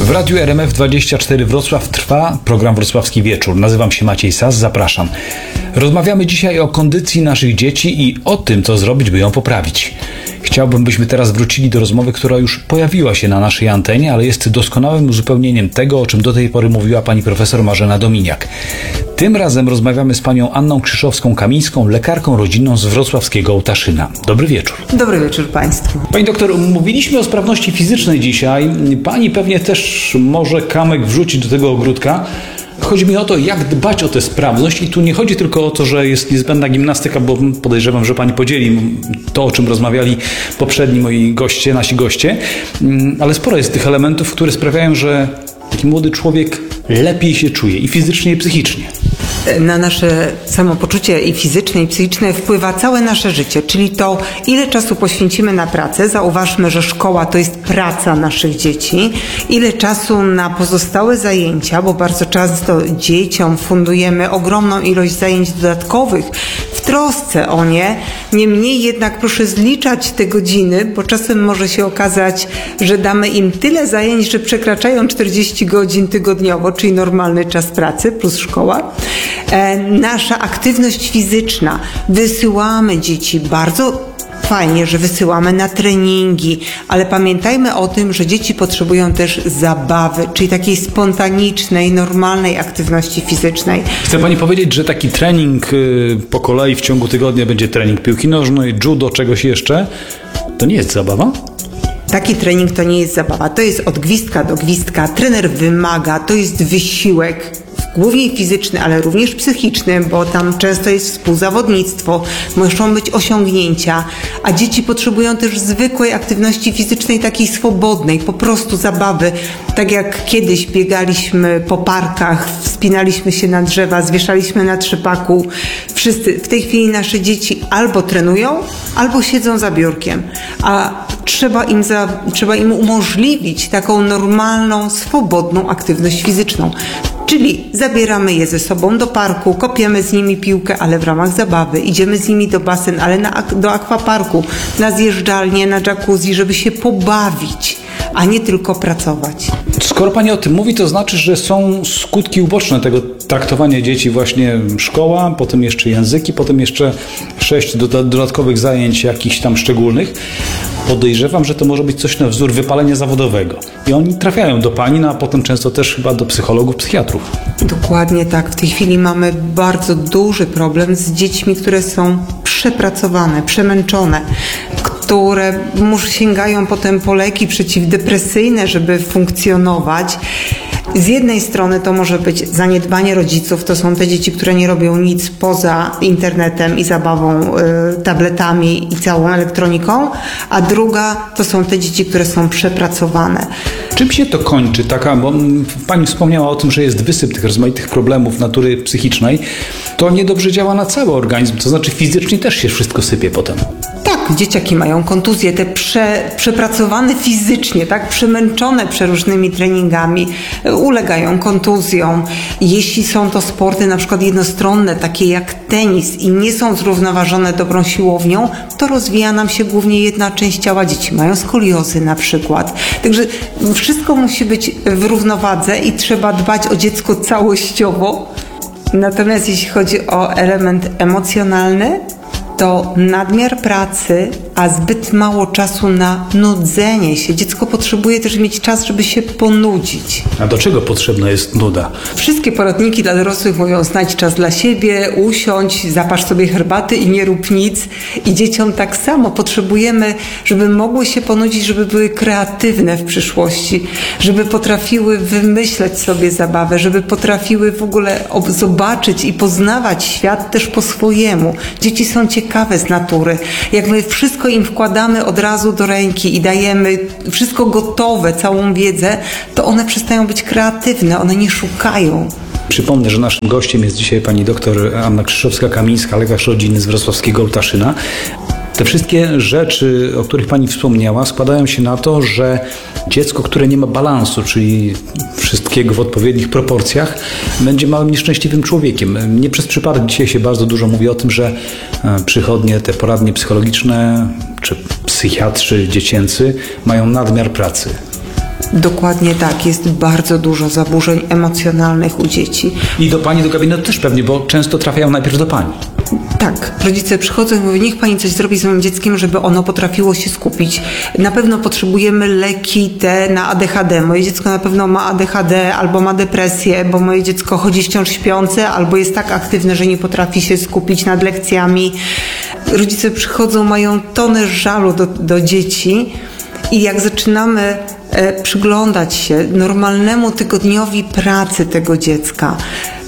W Radiu RMF24 Wrocław trwa program Wrocławski Wieczór. Nazywam się Maciej Sas, zapraszam. Rozmawiamy dzisiaj o kondycji naszych dzieci i o tym, co zrobić, by ją poprawić. Chciałbym, byśmy teraz wrócili do rozmowy, która już pojawiła się na naszej antenie, ale jest doskonałym uzupełnieniem tego, o czym do tej pory mówiła pani profesor Marzena Dominiak. Tym razem rozmawiamy z panią Anną Krzyszowską-Kamińską, lekarką rodzinną z wrocławskiego Ołtaszyna. Dobry wieczór. Dobry wieczór państwu. Pani doktor, mówiliśmy o sprawności fizycznej dzisiaj. Pani pewnie też może kamyk wrzucić do tego ogródka. Chodzi mi o to, jak dbać o tę sprawność i tu nie chodzi tylko o to, że jest niezbędna gimnastyka, bo podejrzewam, że pani podzieli to, o czym rozmawiali poprzedni moi goście, nasi goście, ale sporo jest tych elementów, które sprawiają, że taki młody człowiek lepiej się czuje i fizycznie, i psychicznie. Na nasze samopoczucie i fizyczne, i psychiczne wpływa całe nasze życie, czyli to, ile czasu poświęcimy na pracę. Zauważmy, że szkoła to jest praca naszych dzieci. Ile czasu na pozostałe zajęcia, bo bardzo często dzieciom fundujemy ogromną ilość zajęć dodatkowych w trosce o nie. Niemniej jednak proszę zliczać te godziny, bo czasem może się okazać, że damy im tyle zajęć, że przekraczają 40 godzin tygodniowo, czyli normalny czas pracy plus szkoła. Nasza aktywność fizyczna. Wysyłamy dzieci bardzo fajnie, że wysyłamy na treningi, ale pamiętajmy o tym, że dzieci potrzebują też zabawy, czyli takiej spontanicznej, normalnej aktywności fizycznej. Chce pani powiedzieć, że taki trening po kolei w ciągu tygodnia będzie trening piłki nożnej, judo, czegoś jeszcze? To nie jest zabawa? Taki trening to nie jest zabawa, to jest od gwizdka do gwizdka, trener wymaga, to jest wysiłek, głównie fizyczny, ale również psychiczny, bo tam często jest współzawodnictwo, muszą być osiągnięcia, a dzieci potrzebują też zwykłej aktywności fizycznej, takiej swobodnej, po prostu zabawy. Tak jak kiedyś biegaliśmy po parkach, wspinaliśmy się na drzewa, zwieszaliśmy na trzypaku. Wszyscy, w tej chwili nasze dzieci albo trenują, albo siedzą za biurkiem, a trzeba im umożliwić taką normalną, swobodną aktywność fizyczną. Czyli zabieramy je ze sobą do parku, kopiemy z nimi piłkę, ale w ramach zabawy. Idziemy z nimi do basen, ale do akwaparku, na zjeżdżalnię, na jacuzzi, żeby się pobawić, a nie tylko pracować. Skoro pani o tym mówi, to znaczy, że są skutki uboczne tego traktowania dzieci, właśnie szkoła, potem jeszcze języki, potem jeszcze 6 dodatkowych zajęć jakichś tam szczególnych. Podejrzewam, że to może być coś na wzór wypalenia zawodowego. I oni trafiają do pani, no a potem często też chyba do psychologów, psychiatrów. Dokładnie tak. W tej chwili mamy bardzo duży problem z dziećmi, które są przepracowane, przemęczone, które sięgają potem po leki przeciwdepresyjne, żeby funkcjonować. Z jednej strony to może być zaniedbanie rodziców, to są te dzieci, które nie robią nic poza internetem i zabawą, tabletami i całą elektroniką, a druga to są te dzieci, które są przepracowane. Czym się to kończy? Bo pani wspomniała o tym, że jest wysyp tych rozmaitych problemów natury psychicznej. To niedobrze działa na cały organizm, to znaczy fizycznie też się wszystko sypie potem. Tak, dzieciaki mają kontuzje, te przepracowane fizycznie, tak, przemęczone przeróżnymi treningami, ulegają kontuzjom. Jeśli są to sporty na przykład jednostronne, takie jak tenis i nie są zrównoważone dobrą siłownią, to rozwija nam się głównie jedna część ciała. Dzieci mają skoliozy na przykład. Także wszystko musi być w równowadze i trzeba dbać o dziecko całościowo. Natomiast jeśli chodzi o element emocjonalny, to nadmiar pracy, a zbyt mało czasu na nudzenie się. Dziecko potrzebuje też mieć czas, żeby się ponudzić. A do czego potrzebna jest nuda? Wszystkie poradniki dla dorosłych mówią: znajdź czas dla siebie, usiądź, zaparz sobie herbaty i nie rób nic. I dzieciom tak samo potrzebujemy, żeby mogły się ponudzić, żeby były kreatywne w przyszłości, żeby potrafiły wymyśleć sobie zabawę, żeby potrafiły w ogóle zobaczyć i poznawać świat też po swojemu. Dzieci są ciekawe z natury. Jak my wszystko im wkładamy od razu do ręki i dajemy wszystko gotowe, całą wiedzę, to one przestają być kreatywne, one nie szukają. Przypomnę, że naszym gościem jest dzisiaj pani doktor Anna Krzyszowska-Kamińska, lekarz rodzinny z wrocławskiego Ołtaszyna. Te wszystkie rzeczy, o których pani wspomniała, składają się na to, że dziecko, które nie ma balansu, czyli wszystkiego w odpowiednich proporcjach, będzie małym nieszczęśliwym człowiekiem. Nie przez przypadek dzisiaj się bardzo dużo mówi o tym, że przychodnie, te poradnie psychologiczne czy psychiatrzy dziecięcy mają nadmiar pracy. Dokładnie tak, jest bardzo dużo zaburzeń emocjonalnych u dzieci. I do pani do gabinetu też pewnie, bo często trafiają najpierw do pani. Tak, rodzice przychodzą i mówią, niech pani coś zrobi z moim dzieckiem, żeby ono potrafiło się skupić. Na pewno potrzebujemy leki te na ADHD. Moje dziecko na pewno ma ADHD albo ma depresję, bo moje dziecko chodzi wciąż śpiące albo jest tak aktywne, że nie potrafi się skupić nad lekcjami. Rodzice przychodzą, mają tonę żalu do dzieci i jak zaczynamy przyglądać się normalnemu tygodniowi pracy tego dziecka,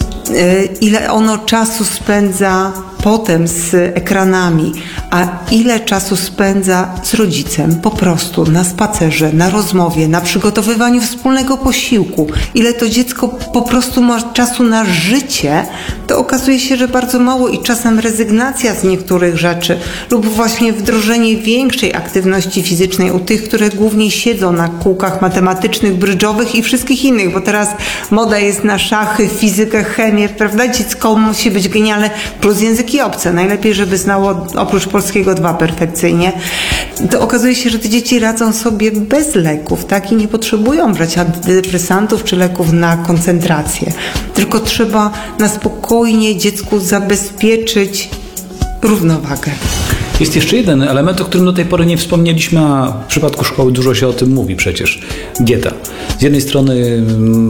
ile ono czasu spędza potem z ekranami, a ile czasu spędza z rodzicem po prostu na spacerze, na rozmowie, na przygotowywaniu wspólnego posiłku, ile to dziecko po prostu ma czasu na życie, to okazuje się, że bardzo mało i czasem rezygnacja z niektórych rzeczy lub właśnie wdrożenie większej aktywności fizycznej u tych, które głównie siedzą na kółkach matematycznych, brydżowych i wszystkich innych, bo teraz moda jest na szachy, fizykę, chemię, prawda? Dziecko musi być genialne, plus języki obce. Najlepiej, żeby znało oprócz polskiego 2 perfekcyjnie. To okazuje się, że te dzieci radzą sobie bez leków, tak? I nie potrzebują brać antydepresantów czy leków na koncentrację. Tylko trzeba na spokojnie dziecku zabezpieczyć równowagę. Jest jeszcze jeden element, o którym do tej pory nie wspomnieliśmy, a w przypadku szkoły dużo się o tym mówi przecież. Dieta. Z jednej strony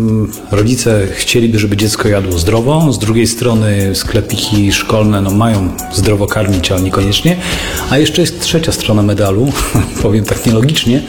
rodzice chcieliby, żeby dziecko jadło zdrowo, z drugiej strony sklepiki szkolne mają zdrowo karmić, ale niekoniecznie. A jeszcze jest trzecia strona medalu, powiem tak nielogicznie,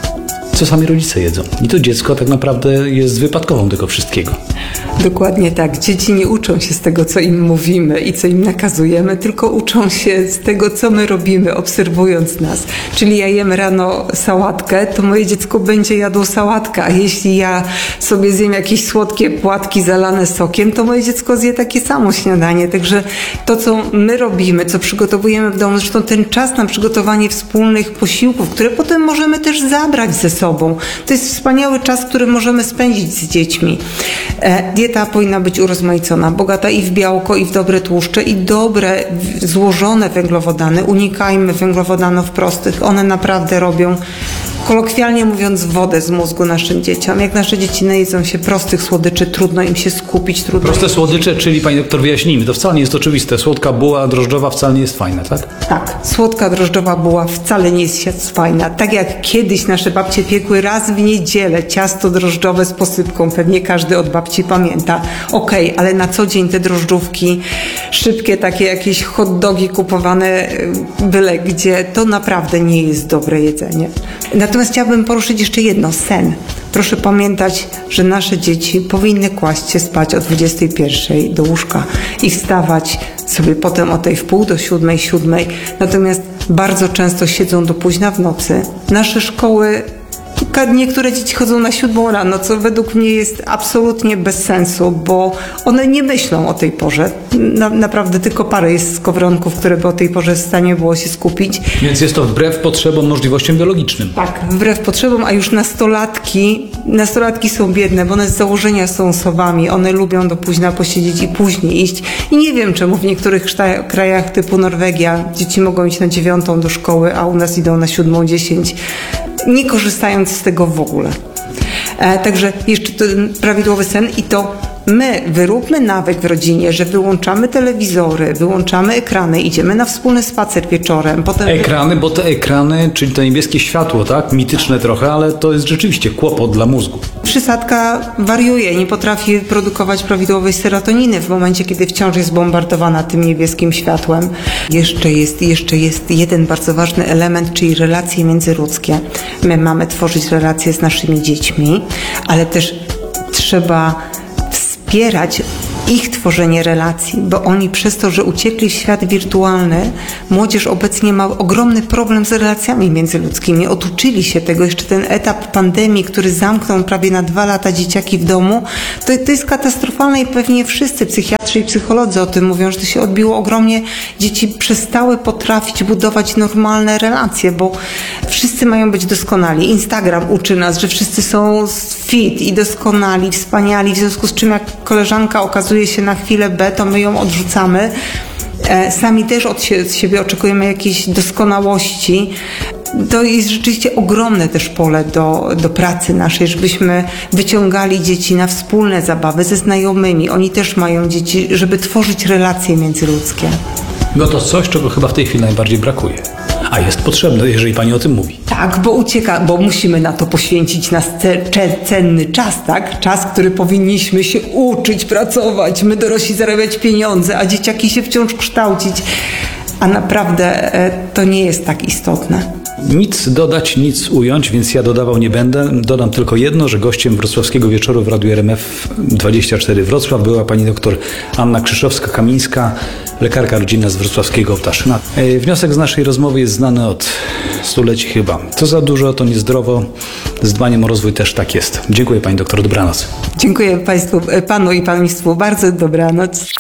co sami rodzice jedzą. I to dziecko tak naprawdę jest wypadkową tego wszystkiego. Dokładnie tak. Dzieci nie uczą się z tego, co im mówimy i co im nakazujemy, tylko uczą się z tego, co my robimy, obserwując nas. Czyli ja jem rano sałatkę, to moje dziecko będzie jadło sałatkę, a jeśli ja sobie zjem jakieś słodkie płatki zalane sokiem, to moje dziecko zje takie samo śniadanie. Także to, co my robimy, co przygotowujemy w domu, zresztą ten czas na przygotowanie wspólnych posiłków, które potem możemy też zabrać ze sobą. To jest wspaniały czas, który możemy spędzić z dziećmi. Dieta powinna być urozmaicona, bogata i w białko, i w dobre tłuszcze, i dobre, złożone węglowodany. Unikajmy węglowodanów prostych. One naprawdę robią, kolokwialnie mówiąc, wodę z mózgu naszym dzieciom. Jak nasze dzieci najedzą się prostych słodyczy, trudno im się skupić, trudno. Proste słodycze, czyli pani doktor wyjaśnijmy, to wcale nie jest oczywiste. Słodka buła drożdżowa wcale nie jest fajna, tak? Tak, słodka drożdżowa buła wcale nie jest fajna. Tak jak kiedyś nasze babcie piekły raz w niedzielę ciasto drożdżowe z posypką, pewnie każdy od babci pamięta. Okej, ale na co dzień te drożdżówki, szybkie takie jakieś hot dogi kupowane byle gdzie, to naprawdę nie jest dobre jedzenie. Natomiast chciałabym poruszyć jeszcze jedno, sen. Proszę pamiętać, że nasze dzieci powinny kłaść się spać o 21:00 do łóżka i wstawać sobie potem o tej 6:30, 7:00. Natomiast bardzo często siedzą do późna w nocy. Nasze szkoły, niektóre dzieci chodzą na 7:00 rano, co według mnie jest absolutnie bez sensu, bo one nie myślą o tej porze. Naprawdę tylko parę jest skowronków, które by o tej porze w stanie było się skupić. Więc jest to wbrew potrzebom, możliwościom biologicznym. Tak, wbrew potrzebom, a już nastolatki są biedne, bo one z założenia są osobami, one lubią do późna posiedzieć i później iść. I nie wiem, czemu w niektórych krajach typu Norwegia dzieci mogą iść na 9:00 do szkoły, a u nas idą na 7:10, nie korzystając z tego w ogóle. Także jeszcze ten prawidłowy sen i to my wyróbmy nawyk w rodzinie, że wyłączamy telewizory, wyłączamy ekrany, idziemy na wspólny spacer wieczorem. Potem Ekrany, bo te ekrany, czyli to niebieskie światło, tak? Mityczne trochę, ale to jest rzeczywiście kłopot dla mózgu. Przysadka wariuje, nie potrafi produkować prawidłowej serotoniny w momencie, kiedy wciąż jest bombardowana tym niebieskim światłem. Jeszcze jest jeden bardzo ważny element, czyli relacje międzyludzkie. My mamy tworzyć relacje z naszymi dziećmi, ale też trzeba wspierać ich tworzenie relacji, bo oni przez to, że uciekli w świat wirtualny, młodzież obecnie ma ogromny problem z relacjami międzyludzkimi. Oduczyli się tego. Jeszcze ten etap pandemii, który zamknął prawie na 2 lata dzieciaki w domu, to jest katastrofalne i pewnie wszyscy psychiatrzy i psycholodzy o tym mówią, że to się odbiło ogromnie. Dzieci przestały potrafić budować normalne relacje, bo wszyscy mają być doskonali. Instagram uczy nas, że wszyscy są fit i doskonali, wspaniali, w związku z czym jak koleżanka okazuje się na chwilę B, to my ją odrzucamy. Sami też od siebie oczekujemy jakiejś doskonałości. to jest rzeczywiście ogromne też pole do pracy naszej, żebyśmy wyciągali dzieci na wspólne zabawy ze znajomymi. Oni też mają dzieci, żeby tworzyć relacje międzyludzkie. No to coś, czego chyba w tej chwili najbardziej brakuje. A jest potrzebne, jeżeli pani o tym mówi. Tak, bo musimy na to poświęcić nasz cenny czas, tak? Czas, który powinniśmy się uczyć, pracować, my dorośli zarabiać pieniądze, a dzieciaki się wciąż kształcić. A naprawdę to nie jest tak istotne. Nic dodać, nic ująć, więc ja dodawał nie będę. Dodam tylko jedno, że gościem wrocławskiego wieczoru w Radiu RMF 24 Wrocław była pani doktor Anna Krzyszowska-Kamińska, lekarka rodzinna z wrocławskiego Ołtaszyna. Wniosek z naszej rozmowy jest znany od stuleci chyba. Co za dużo, to niezdrowo. Z dbaniem o rozwój też tak jest. Dziękuję pani doktor, dobranoc. Dziękuję panu i państwu. Bardzo dobranoc.